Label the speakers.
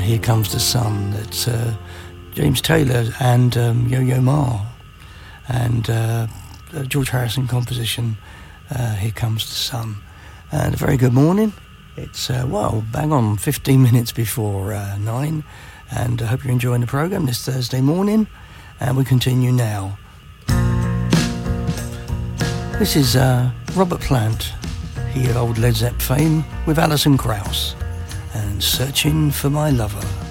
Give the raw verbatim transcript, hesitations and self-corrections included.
Speaker 1: Here Comes the Sun. That's uh, James Taylor and um, Yo-Yo Ma, and uh, a George Harrison composition, uh, Here Comes the Sun. And a very good morning. It's, uh, well, bang on fifteen minutes before uh, nine, and I hope you're enjoying the programme this Thursday morning, and we continue now. This is uh, Robert Plant, he of old Led Zepp fame, with Alison Krauss, and Searching for My Lover.